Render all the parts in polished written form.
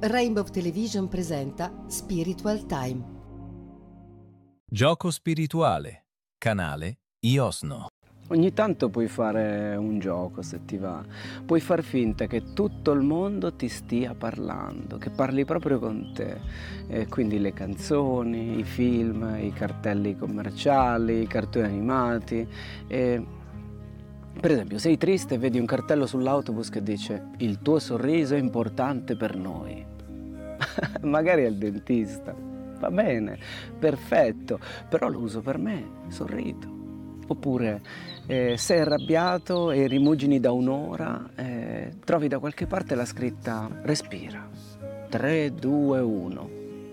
Rainbow Television presenta Spiritual Time. Gioco spirituale, canale Iosno. Ogni tanto puoi fare un gioco se ti va, puoi far finta che tutto il mondo ti stia parlando, che parli proprio con te, quindi le canzoni, i film, i cartelli commerciali, i cartoni animati. Per esempio, sei triste e vedi un cartello sull'autobus che dice «Il tuo sorriso è importante per noi». Magari è il dentista, va bene, perfetto, però lo uso per me, sorrido. Oppure sei arrabbiato e rimugini da un'ora, trovi da qualche parte la scritta respira, 3, 2, 1,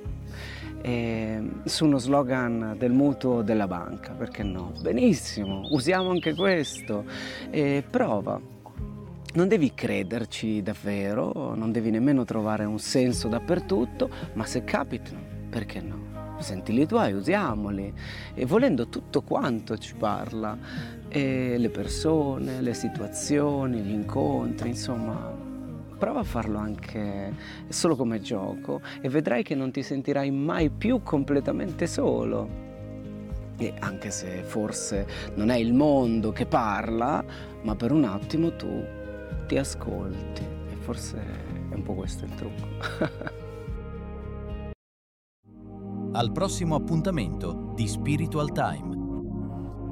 su uno slogan del mutuo della banca, perché no? Benissimo, usiamo anche questo, prova. Non devi crederci davvero, non devi nemmeno trovare un senso dappertutto, ma se capitano, perché no? Senti i tuoi, usiamoli, e volendo tutto quanto ci parla, e le persone, le situazioni, gli incontri, insomma, prova a farlo anche solo come gioco e vedrai che non ti sentirai mai più completamente solo. E anche se forse non è il mondo che parla, ma per un attimo tu ti ascolti e forse è un po' questo il trucco. Al prossimo appuntamento di Spiritual Time.